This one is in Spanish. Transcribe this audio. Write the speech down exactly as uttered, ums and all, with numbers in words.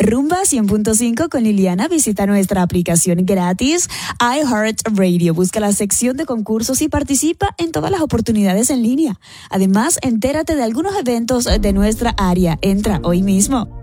Rumba cien punto cinco con Liliana. Visita nuestra aplicación gratis iHeartRadio. Busca la sección de concursos y participa en todas las oportunidades en línea. Además, entérate de algunos eventos de nuestra área. Entra hoy mismo.